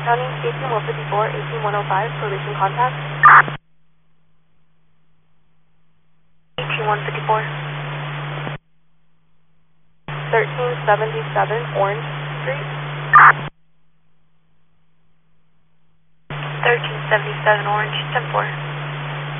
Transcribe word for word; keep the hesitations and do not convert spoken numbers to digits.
County, eighteen one fifty-four, eighteen one oh five, probation contact. eighteen one fifty-four. thirteen seventy-seven Orange Street. thirteen seventy-seven Orange, ten four.